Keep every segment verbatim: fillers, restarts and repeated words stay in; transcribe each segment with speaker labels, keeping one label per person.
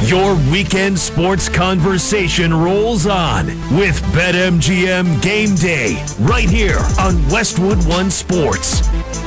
Speaker 1: Your weekend sports conversation rolls on with BetMGM Game Day right here on Westwood One Sports.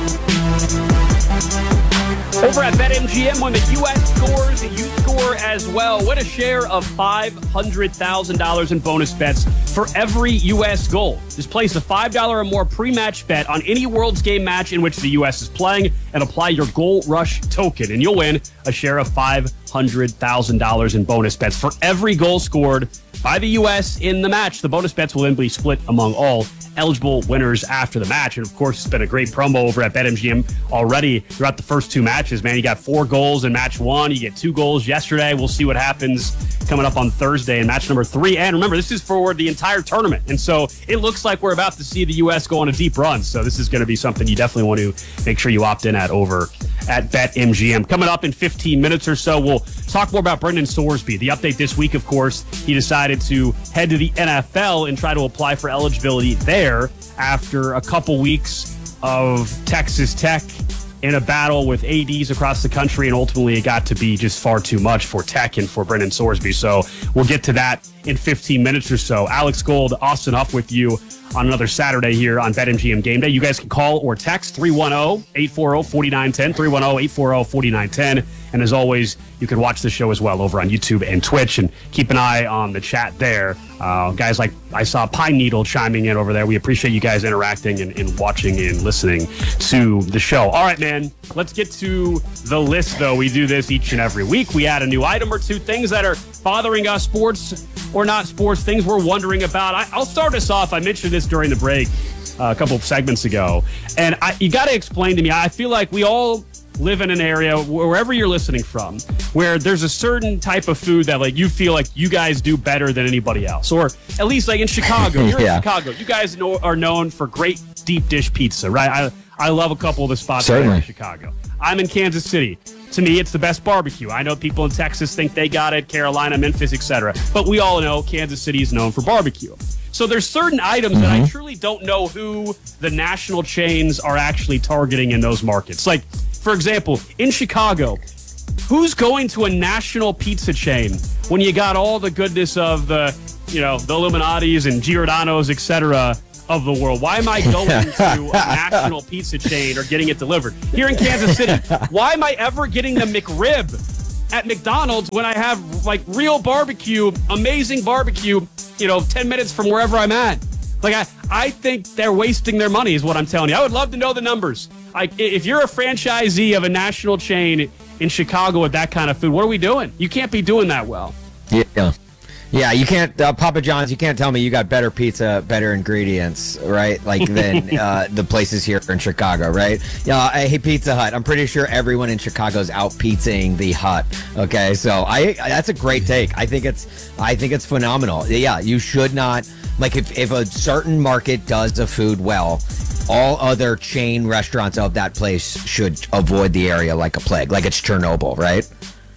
Speaker 2: Over at BetMGM, when the U S scores, you score as well. What a share of five hundred thousand dollars in bonus bets for every U S goal. Just place a five dollars or more pre-match bet on any World's Game match in which the U S is playing and apply your Goal Rush token, and you'll win a share of five hundred thousand dollars in bonus bets for every goal scored by the U S in the match. The bonus bets will then be split among all eligible winners after the match. And of course, it's been a great promo over at BetMGM already throughout the first two matches, man. You got four goals in match one. You get two goals yesterday. We'll see what happens coming up on Thursday in match number three. And remember, this is for the entire tournament. And so it looks like we're about to see the U S go on a deep run. So this is going to be something you definitely want to make sure you opt in at over at BetMGM. Coming up in fifteen minutes or so, we'll talk more about Brendan Sorsby. The update this week, of course, he decided to head to the N F L and try to apply for eligibility there after a couple weeks of Texas Tech in a battle with A Ds across the country, and ultimately it got to be just far too much for Tech and for Brendan Sorsby. So we'll get to that in fifteen minutes or so. Alex Gold, Austin Huff with you on another Saturday here on BetMGM Game Day. You guys can call or text three one zero, eight four zero, four nine one zero, three one zero, eight four zero, four nine one zero. And as always, you can watch the show as well over on YouTube and Twitch, and keep an eye on the chat there. Uh, guys like I saw Pine Needle chiming in over there. We appreciate you guys interacting and, and watching and listening to the show. All right, man, let's get to the list, though. We do this each and every week. We add a new item or two, things that are bothering us, sports or not sports, things we're wondering about. I, I'll start us off. I mentioned this during the break uh, a couple of segments ago, and I, you got to explain to me. I feel like we all live in an area, wherever you're listening from, where there's a certain type of food that like you feel like you guys do better than anybody else, or at least like in Chicago. You're yeah. in Chicago. You guys know, are known for great deep dish pizza, right? I I love a couple of the spots in Chicago. I'm in Kansas City. To me, it's the best barbecue. I know people in Texas think they got it, Carolina, Memphis, et cetera. But we all know Kansas City is known for barbecue. So there's certain items mm-hmm. that I truly don't know who the national chains are actually targeting in those markets. Like, for example, in Chicago, who's going to a national pizza chain when you got all the goodness of the, you know, the Illuminatis and Giordano's, et cetera, of the world? Why am I going to a national pizza chain or getting it delivered? Here in Kansas City, why am I ever getting the McRib at McDonald's when I have, like, real barbecue, amazing barbecue, you know, ten minutes from wherever I'm at? Like, I, I think they're wasting their money is what I'm telling you. I would love to know the numbers. Like, if you're a franchisee of a national chain in Chicago with that kind of food, what are we doing? You can't be doing that well.
Speaker 3: Yeah. Yeah, you can't, uh, Papa John's, you can't tell me you got better pizza, better ingredients, right? Like than uh, the places here in Chicago, right? Yeah, I hate Pizza Hut. I'm pretty sure everyone in Chicago's out pizzaing the Hut. Okay, so I that's a great take. I think it's I think it's phenomenal. Yeah, you should not, like if, if a certain market does the food well, all other chain restaurants of that place should avoid the area like a plague, like it's Chernobyl, right?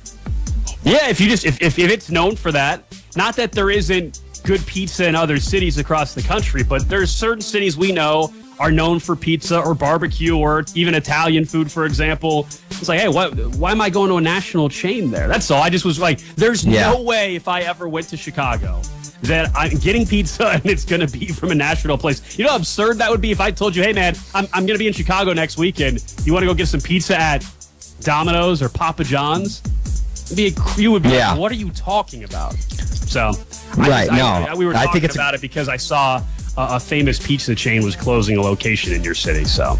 Speaker 2: Yeah, if you just if, if, if it's known for that, not that there isn't good pizza in other cities across the country, but there's certain cities we know are known for pizza or barbecue or even Italian food, for example. It's like, hey, what? Why am I going to a national chain there? That's all. I just was like, there's yeah. no way if I ever went to Chicago that I'm getting pizza and it's going to be from a national place. You know how absurd that would be if I told you, hey, man, I'm, I'm going to be in Chicago next weekend. You want to go get some pizza at Domino's or Papa John's? Be a, you would be yeah. like, what are you talking about? So, I
Speaker 3: right,
Speaker 2: just,
Speaker 3: no.
Speaker 2: I, I, we were talking
Speaker 3: I think it's
Speaker 2: about a- it because I saw a, a famous pizza chain was closing a location in your city, so.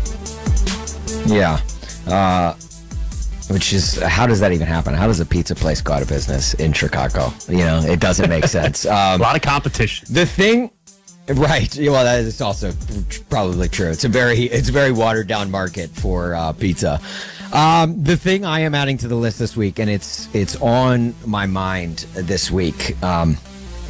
Speaker 3: Yeah. Uh, which is, how does that even happen? How does a pizza place go out of business in Chicago? You know, it doesn't make sense. Um,
Speaker 2: a lot of competition.
Speaker 3: The thing, right, well, that is also probably true. It's a very, it's a very watered down market for uh, pizza. Um, the thing I am adding to the list this week, and it's it's on my mind this week, um,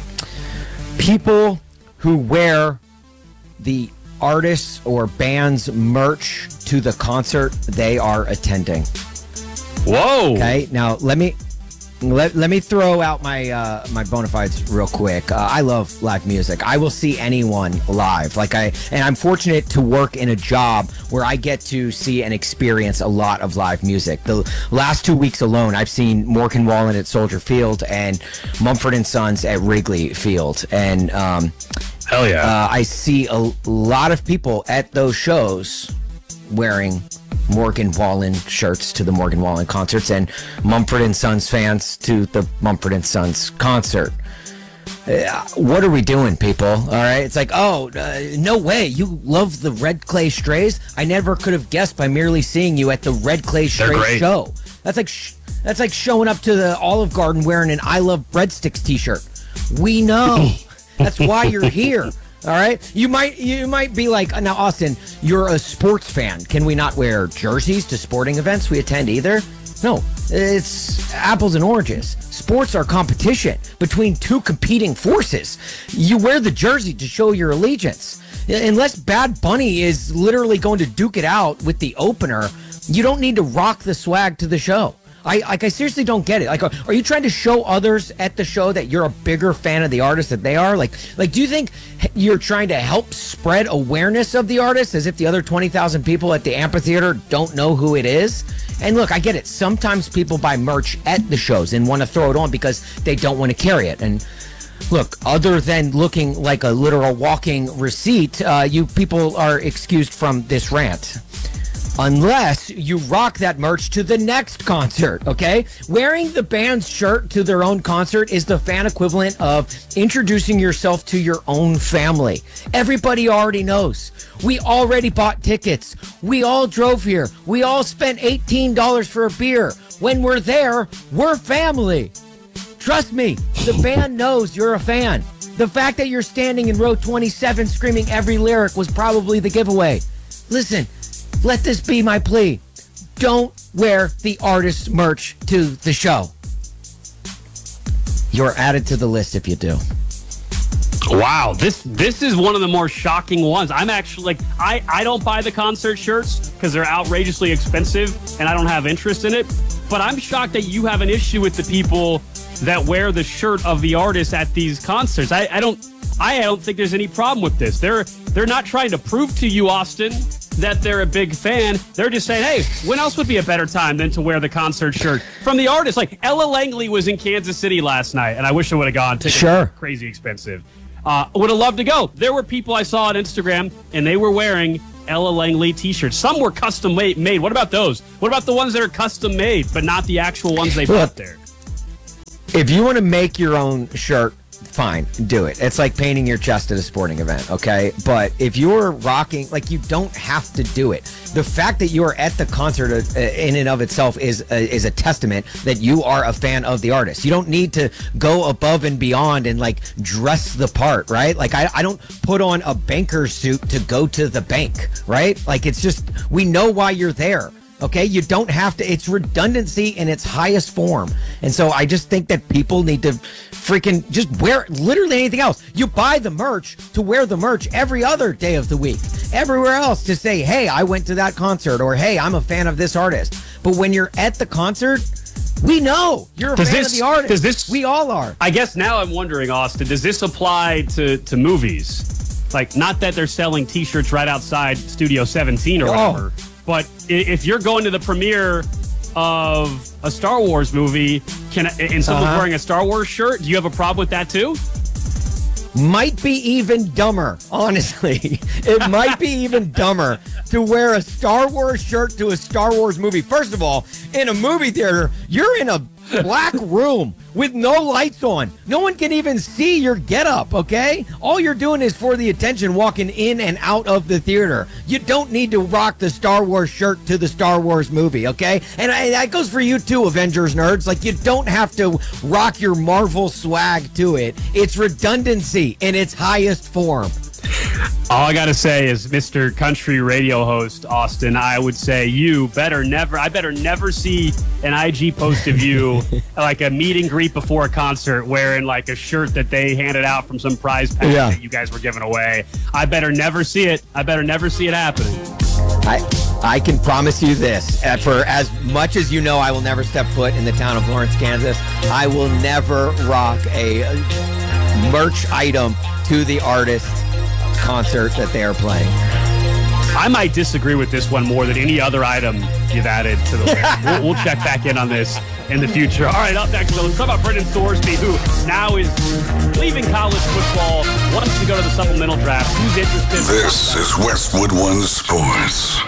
Speaker 3: people who wear the artists or band's merch to the concert they are attending.
Speaker 2: Whoa.
Speaker 3: Okay, now let me Let, let me throw out my uh, my bona fides real quick. Uh, I love live music. I will see anyone live. Like I and I'm fortunate to work in a job where I get to see and experience a lot of live music. The last two weeks alone, I've seen Morgan Wallen at Soldier Field and Mumford and Sons at Wrigley Field, and um,
Speaker 2: hell yeah,
Speaker 3: uh, I see a lot of people at those shows wearing Morgan Wallen shirts to the Morgan Wallen concerts and Mumford and Sons fans to the Mumford and Sons concert. Uh, what are we doing, people? All right. It's like, oh, uh, no way. You love the Red Clay Strays? I never could have guessed by merely seeing you at the Red Clay Strays show. That's like sh- that's like showing up to the Olive Garden wearing an I Love Breadsticks t-shirt. We know. That's why you're here. All right, you might you might be like, now Austin, you're a sports fan. Can we not wear jerseys to sporting events we attend either? No, it's apples and oranges. Sports are competition between two competing forces. You wear the jersey to show your allegiance. Unless Bad Bunny is literally going to duke it out with the opener, you don't need to rock the swag to the show. I like. I seriously don't get it. Like, are, are you trying to show others at the show that you're a bigger fan of the artist that they are? Like, like, do you think you're trying to help spread awareness of the artist as if the other twenty thousand people at the amphitheater don't know who it is? And look, I get it. Sometimes people buy merch at the shows and want to throw it on because they don't want to carry it. And look, other than looking like a literal walking receipt, uh, you people are excused from this rant. Unless you rock that merch to the next concert, okay? Wearing the band's shirt to their own concert is the fan equivalent of introducing yourself to your own family. Everybody already knows. We already bought tickets. We all drove here. We all spent eighteen dollars for a beer. When we're there, we're family. Trust me, the band knows you're a fan. The fact that you're standing in row twenty-seven screaming every lyric was probably the giveaway. Listen, let this be my plea. Don't wear the artist's merch to the show. You're added to the list if you do.
Speaker 2: Wow, this this is one of the more shocking ones. I'm actually like, I, I don't buy the concert shirts because they're outrageously expensive and I don't have interest in it. But I'm shocked that you have an issue with the people that wear the shirt of the artist at these concerts. I, I don't I don't think there's any problem with this. They're they're not trying to prove to you, Austin, that they're a big fan. They're just saying, hey, when else would be a better time than to wear the concert shirt from the artist? Like Ella Langley was in Kansas City last night, and I wish I would have gone. Tickets
Speaker 3: sure.
Speaker 2: were crazy expensive. Uh, would have loved to go. There were people I saw on Instagram, and they were wearing Ella Langley t-shirts. Some were custom made. What about those? What about the ones that are custom made, but not the actual ones they put there?
Speaker 3: If you want to make your own shirt, fine, do it. It's like painting your chest at a sporting event, okay? But if you're rocking, like, you don't have to do it. The fact that you are at the concert uh, in and of itself is uh, is a testament that you are a fan of the artist. You don't need to go above and beyond and, like, dress the part, right? Like, I, I don't put on a banker's suit to go to the bank, right? Like, it's just, we know why you're there. Okay, you don't have to. It's redundancy in its highest form. And so I just think that people need to freaking just wear literally anything else. You buy the merch to wear the merch every other day of the week. Everywhere else to say, hey, I went to that concert, or hey, I'm a fan of this artist. But when you're at the concert, we know you're a
Speaker 2: does
Speaker 3: fan
Speaker 2: this,
Speaker 3: of the artist.
Speaker 2: Does this,
Speaker 3: we all are.
Speaker 2: I guess now I'm wondering, Austin, does this apply to, to movies? Like, not that they're selling T-shirts right outside Studio seventeen or
Speaker 3: Oh.
Speaker 2: whatever. But if you're going to the premiere of a Star Wars movie, can and someone's
Speaker 3: Uh-huh.
Speaker 2: wearing a Star Wars shirt, do you have a problem with that too?
Speaker 3: Might be even dumber, honestly. It might be even dumber to wear a Star Wars shirt to a Star Wars movie. First of all, in a movie theater, you're in a black room with no lights on. No one can even see your getup, okay? All you're doing is for the attention walking in and out of the theater. You don't need to rock the Star Wars shirt to the Star Wars movie, okay? And I, that goes for you too, Avengers nerds. Like, you don't have to rock your Marvel swag to it. It's redundancy in its highest form.
Speaker 2: All I gotta say is, Mister Country Radio host Austin, I would say you better never. I better never see an I G post of you like a meet and greet before a concert wearing like a shirt that they handed out from some prize pack
Speaker 3: Yeah.
Speaker 2: that you guys were giving away. I better never see it. I better never see it happening.
Speaker 3: I I can promise you this. Uh, for as much as you know I will never step foot in the town of Lawrence, Kansas, I will never rock a merch item to the artist concert that they are playing.
Speaker 2: I might disagree with this one more than any other item you've added to the list. we'll, we'll check back in on this in the future. All right, up next, let's talk about Brendan Thorsby, who now is leaving college football, wants to go to the supplemental draft. Who's interested?
Speaker 4: This is Westwood One Sports.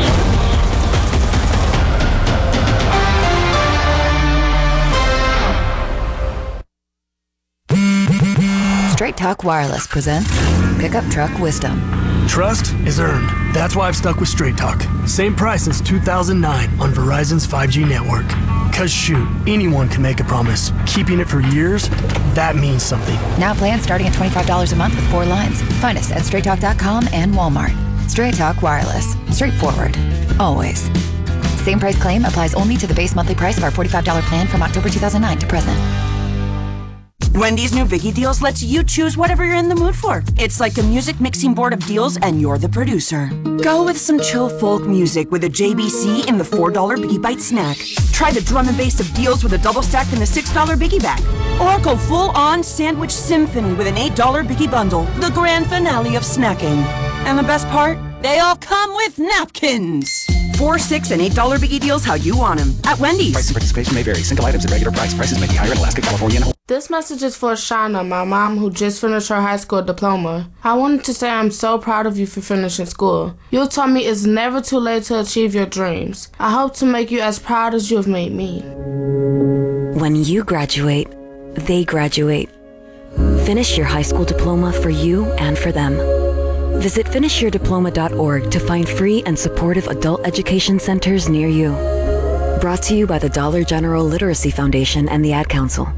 Speaker 5: Straight Talk Wireless presents Pickup Truck Wisdom.
Speaker 6: Trust is earned. That's why I've stuck with Straight Talk. Same price since two thousand nine on Verizon's five G network. Cause shoot, anyone can make a promise. Keeping it for years, that means something.
Speaker 5: Now plans starting at twenty-five dollars a month with four lines. Find us at straight talk dot com and Walmart. Straight Talk Wireless. Straightforward. Always. Same price claim applies only to the base monthly price of our forty-five dollars plan from October two thousand nine to present.
Speaker 7: Wendy's new Biggie Deals lets you choose whatever you're in the mood for. It's like a music mixing board of deals, and you're the producer. Go with some chill folk music with a J B C in the four dollar Biggie Bite snack. Try the drum and bass of deals with a double stack in the six dollar Biggie bag. Or go full-on sandwich symphony with an eight dollar Biggie bundle, the grand finale of snacking. And the best part? They all come with napkins. Four, six, and eight dollar Biggie Deals how you want them at Wendy's.
Speaker 8: Price and participation may vary. Single items at regular price. Prices may be higher in Alaska, California, and
Speaker 9: This message is for Shauna, my mom, who just finished her high school diploma. I wanted to say I'm so proud of you for finishing school. You taught me it's never too late to achieve your dreams. I hope to make you as proud as you have made me.
Speaker 10: When you graduate, they graduate. Finish your high school diploma for you and for them. Visit finish your diploma dot org to find free and supportive adult education centers near you. Brought to you by the Dollar General Literacy Foundation and the Ad Council.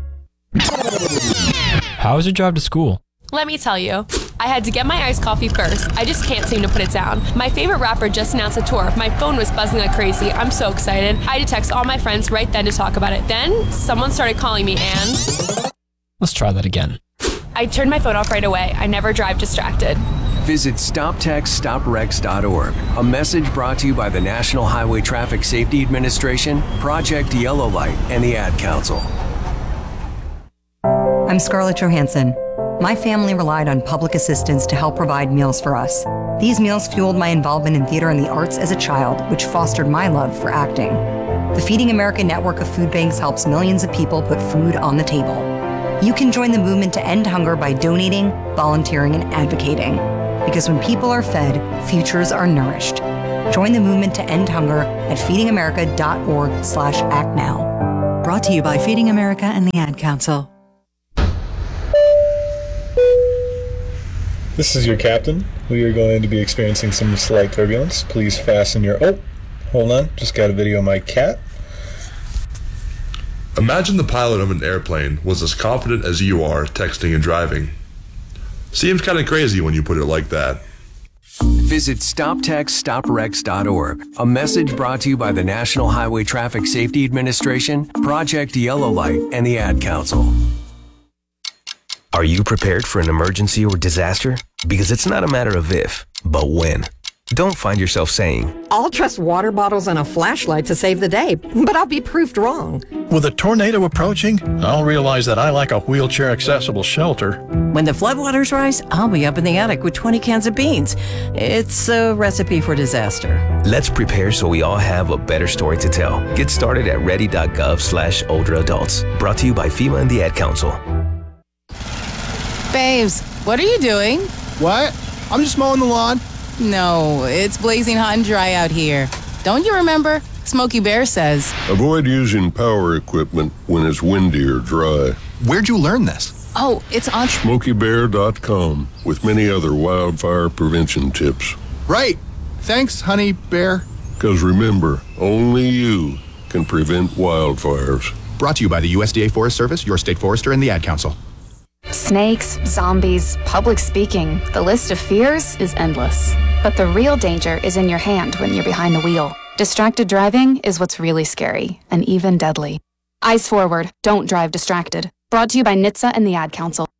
Speaker 11: How was your drive to school?
Speaker 12: Let me tell you, I had to get my iced coffee first. I just can't seem to put it down. My favorite rapper just announced a tour. My phone was buzzing like crazy. I'm so excited. I had to text all my friends right then to talk about it. Then someone started calling me and...
Speaker 11: Let's try that again.
Speaker 12: I turned my phone off right away. I never drive distracted.
Speaker 13: Visit stop text stop wrecks dot org. A message brought to you by the National Highway Traffic Safety Administration, Project Yellow Light, and the Ad Council.
Speaker 14: I'm Scarlett Johansson. My family relied on public assistance to help provide meals for us. These meals fueled my involvement in theater and the arts as a child, which fostered my love for acting. The Feeding America network of food banks helps millions of people put food on the table. You can join the movement to end hunger by donating, volunteering, and advocating. Because when people are fed, futures are nourished. Join the movement to end hunger at feeding america dot org slash act now.
Speaker 15: Brought to you by Feeding America and the Ad Council.
Speaker 16: This is your captain. We are going to be experiencing some slight turbulence. Please fasten your... Oh, hold on. Just got a video of my cat.
Speaker 17: Imagine the pilot of an airplane was as confident as you are texting and driving. Seems kind of crazy when you put it like that.
Speaker 13: Visit stop text stop wrecks dot org. A message brought to you by the National Highway Traffic Safety Administration, Project Yellow Light, and the Ad Council.
Speaker 18: Are you prepared for an emergency or disaster? Because it's not a matter of if, but when. Don't find yourself saying,
Speaker 19: I'll trust water bottles and a flashlight to save the day, but I'll be proved wrong.
Speaker 20: With a tornado approaching, I'll realize that I like a wheelchair-accessible shelter.
Speaker 21: When the floodwaters rise, I'll be up in the attic with twenty cans of beans. It's a recipe for disaster.
Speaker 18: Let's prepare so we all have a better story to tell. Get started at ready.gov slash older adults. Brought to you by FEMA and the Ad Council.
Speaker 22: Babes, what are you doing?
Speaker 23: What? I'm just mowing the lawn.
Speaker 22: No, it's blazing hot and dry out here. Don't you remember? Smokey Bear says,
Speaker 24: avoid using power equipment when it's windy or dry.
Speaker 23: Where'd you learn this?
Speaker 22: Oh, it's on
Speaker 24: smokey bear dot com with many other wildfire prevention tips.
Speaker 23: Right. Thanks, honey bear.
Speaker 24: Because remember, only you can prevent wildfires.
Speaker 23: Brought to you by the U S D A Forest Service, your state forester, and the Ad Council.
Speaker 25: Snakes, zombies, public speaking. The list of fears is endless. But the real danger is in your hand when you're behind the wheel. Distracted driving is what's really scary and even deadly. Eyes forward, don't drive distracted. Brought to you by N H T S A and the Ad Council.